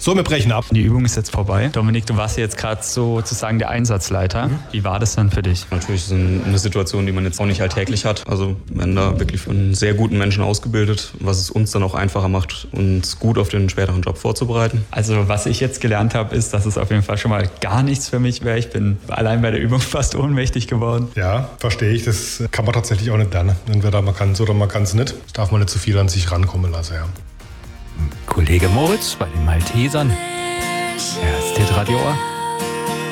So, wir brechen ab. Die Übung ist jetzt vorbei. Dominik, du warst jetzt gerade sozusagen der Einsatzleiter. Wie war das dann für dich? Natürlich ist es eine Situation, die man jetzt auch nicht alltäglich hat. Also wir werden da wirklich von einen sehr guten Menschen ausgebildet, was es uns dann auch einfacher macht, uns gut auf den späteren Job vorzubereiten. Also was ich jetzt gelernt habe, ist, dass es auf jeden Fall schon mal gar nichts für mich wäre. Ich bin allein bei der Übung fast ohnmächtig geworden. Ja, verstehe ich. Das kann man tatsächlich auch nicht lernen. Entweder man kann es oder man kann es nicht. Das darf man nicht zu viel an sich rankommen lassen. Ja. Kollege Moritz bei den Maltesern. Er ist Radio Ohr.